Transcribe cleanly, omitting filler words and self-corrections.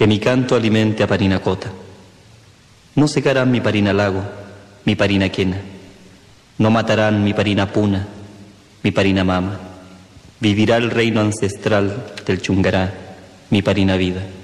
que mi canto alimente a Parinacota. No secarán mi Parinalago, mi Parinaquena, no matarán mi Parinapuna, mi Parinamama. Vivirá el reino ancestral del Chungará, mi Parinavida.